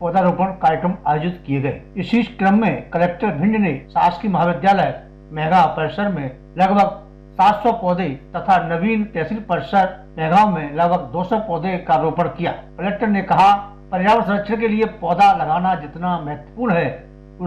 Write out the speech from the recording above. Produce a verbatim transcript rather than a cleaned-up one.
पौधारोपण कार्यक्रम आयोजित किए गए। इसी क्रम में कलेक्टर भिंड ने शासकीय महाविद्यालय मेहगांव परिसर में लगभग सात सौ पौधे तथा नवीन तहसील परिसर मेहगांव में लगभग दो सौ पौधे का रोपण किया। कलेक्टर ने कहा, पर्यावरण संरक्षण के लिए पौधा लगाना जितना महत्वपूर्ण है,